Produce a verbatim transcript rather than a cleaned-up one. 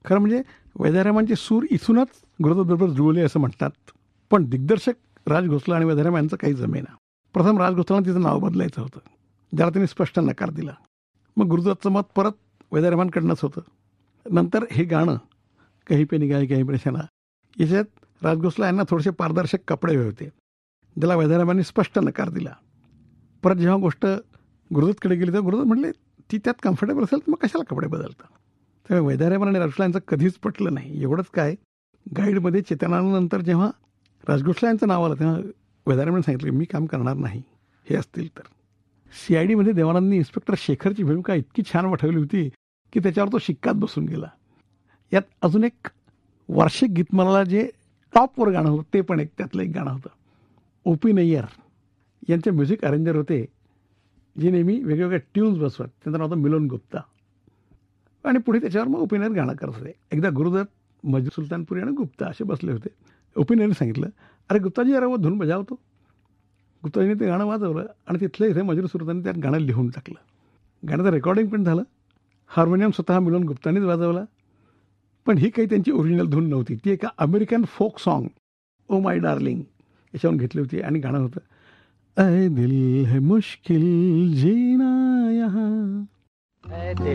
खरं म्हणजे वैद्यरामांचे सूर इथूनच गुरुदत्तबरोबर जुळले असं म्हणतात. पण दिग्दर्शक राज घोसला आणि वैद्यराम यांचं काही जमेना. प्रथम राज घोसलांना तिचं नाव बदलायचं होतं, ज्याला त्यांनी स्पष्ट नकार दिला. मग गुरुदत्तचं मत परत वैद्यरामांकडनंच होतं. नंतर हे गाणं कहीं पे निगाहे कहीं पे निशाना, याच्यात राज घोसला यांना थोडेसे पारदर्शक कपडे हवे होते, ज्याला वैद्यरामांनी स्पष्ट नकार दिला. परत जेव्हा गोष्ट गुरुदत्तकडे गेली तर गुरुदत्त म्हटले ती त्यात कम्फर्टेबल असेल तर मग कशाला कपडे बदलता. त्यामुळे वैद्यरामन आणि राजघोसला यांचं कधीच पटलं नाही. एवढंच काय, गाईडमध्ये चेतनानंतर जेव्हा राजघोसला यांचं नाव आलं तेव्हा वैद्यरामांनी सांगितलं मी काम करणार नाही हे असतील तर. सी आय डीमध्ये देवानंदनी इन्स्पेक्टर शेखरची भूमिका इतकी छान वठवली होती की त्याच्यावर तो शिक्कात बसून गेला. यात अजून एक वार्षिक गीतमाला जे टॉपवर गाणं होतं ते पण एक त्यातलं एक गाणं होतं. ओ पी नय्यर यांचे म्युझिक अरेंजर होते, जे नेहमी वेगवेगळ्या ट्यून्स बसवत. त्यांचं नाव होतं मिलन गुप्ता. आणि पुढे त्याच्यावर मग ओपिनियर गाणं करत होते. एकदा गुरुदत्त, मजरू सुलतानपुरी आणि गुप्ता असे बसले होते. ओपिनियरने सांगितलं अरे गुप्ताजी अरे वो धून बजावतो. गुप्ताजीने ते गाणं वाजवलं आणि तिथलं इथे मजरू सुलतानने त्यात गाणं लिहून टाकलं. गाण्याचं रेकॉर्डिंग पण झालं. हार्मोनियम स्वतः मिलन गुप्तानीच वाजवला. पण ही काही त्यांची ओरिजिनल धून नव्हती. ती एका American folk song oh my darling याच्यावरून घेतली होती. आणि गाणं होतं ऐ दिल है मुश्किल जीना यहाँ, ऐ दिल